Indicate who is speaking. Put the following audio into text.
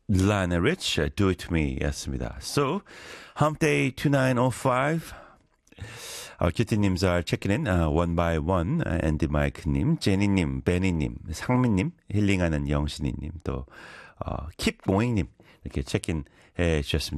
Speaker 1: Lionel Rich, Do It To Me 였습니다. So, Hump Day 2905. 큐티님 잘 체크인, One by One, 앤디 마이크님, 제니님, 베니님, 상민님, 힐링하는 영신이님, 또, Keep Going님, 이렇게 체크인 해 주셨습니다.